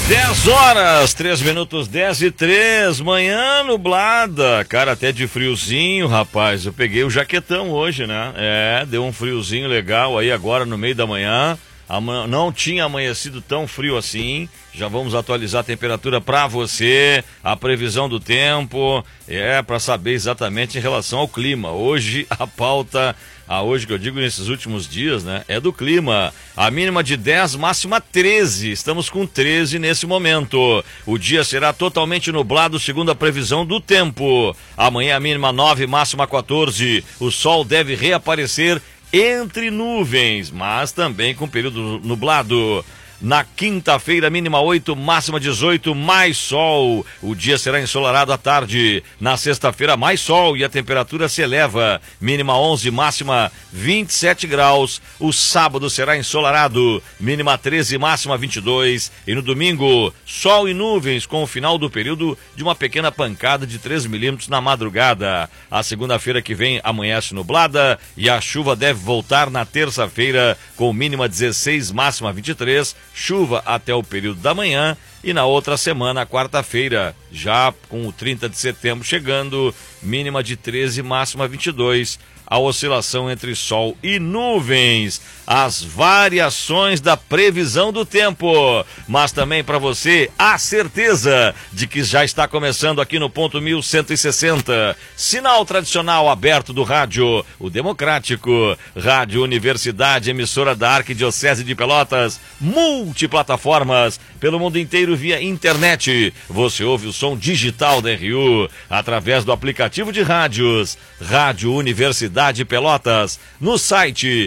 10 horas, 3 minutos, 10:03, manhã nublada, cara, até de friozinho, rapaz. Eu peguei o jaquetão hoje, né? Deu um friozinho legal aí agora no meio da manhã. Não tinha amanhecido tão frio assim. Já vamos atualizar a temperatura para você, a previsão do tempo, para saber exatamente em relação ao clima. Hoje a pauta, hoje que eu digo nesses últimos dias, né, é do clima. A mínima de 10, máxima 13. Estamos com 13 nesse momento. O dia será totalmente nublado segundo a previsão do tempo. Amanhã a mínima 9, máxima 14. O sol deve reaparecer entre nuvens, mas também com período nublado. Na quinta-feira, mínima 8, máxima 18, mais sol. O dia será ensolarado à tarde. Na sexta-feira, mais sol e a temperatura se eleva. Mínima 11, máxima 27 graus. O sábado será ensolarado. Mínima 13, máxima 22. E no domingo, sol e nuvens com o final do período de uma pequena pancada de 3 milímetros na madrugada. A segunda-feira que vem amanhece nublada e a chuva deve voltar na terça-feira com mínima 16, máxima 23. Chuva até o período da manhã e na outra semana, quarta-feira, já com o 30 de setembro chegando, mínima de 13, máxima 22. A oscilação entre sol e nuvens, as variações da previsão do tempo, mas também para você a certeza de que já está começando aqui no ponto 1160, sinal tradicional aberto do rádio, o democrático, Rádio Universidade, emissora da Arquidiocese de Pelotas, multiplataformas, pelo mundo inteiro via internet. Você ouve o som digital da RU, através do aplicativo de rádios, Rádio Universidade de Pelotas, no site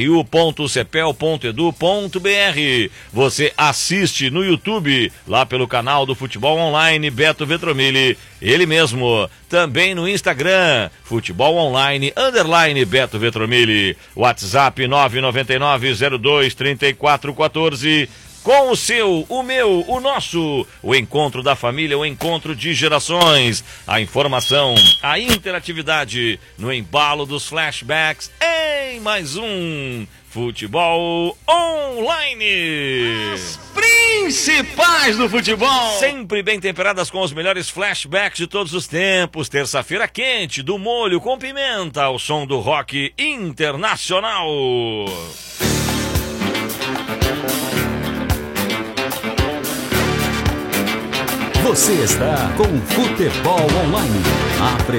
ru.cepel.edu.br. Você assiste no YouTube, lá pelo canal do Futebol Online Beto Vetromilli, ele mesmo, também no Instagram, Futebol Online _ Beto Vetromilli, WhatsApp 999-02-3414, com o seu, o meu, o nosso, o encontro da família, o encontro de gerações, a informação, a interatividade no embalo dos flashbacks em mais um Futebol Online. As principais do futebol, sempre bem temperadas com os melhores flashbacks de todos os tempos. Terça-feira quente, do molho com pimenta, ao som do rock internacional. Você está com Futebol Online.